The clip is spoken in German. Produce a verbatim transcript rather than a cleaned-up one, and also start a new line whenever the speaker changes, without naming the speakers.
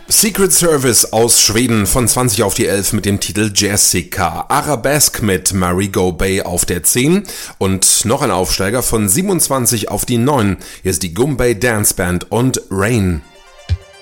Secret Service aus Schweden von zwanzig auf die elf mit dem Titel Jessica. Arabesque mit Marigo Bay auf der zehn und noch ein Aufsteiger von siebenundzwanzig auf die neun. Hier ist die Goombay Dance Band und Rain.